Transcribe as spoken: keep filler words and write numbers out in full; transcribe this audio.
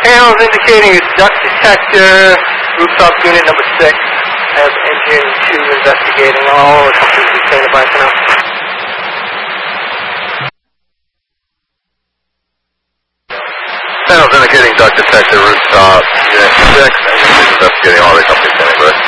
Panels indicating it's duct detector, rooftop unit number six. I have engine two investigating. All the companies are standing by for now. Panels indicating duct detector, rooftop unit six. Engine two investigating. All the companies standing by.